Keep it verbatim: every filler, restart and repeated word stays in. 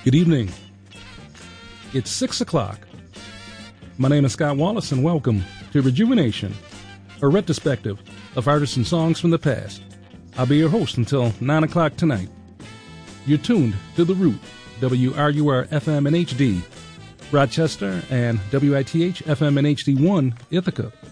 Good evening. It's six o'clock. My name is Scott Wallace, and welcome to Rejuvenation, a retrospective of artists and songs from the past. I'll be your host until nine o'clock tonight. You're tuned to The Root, W R U R F M and H D, Rochester, and W I T H F M and H D one, Ithaca.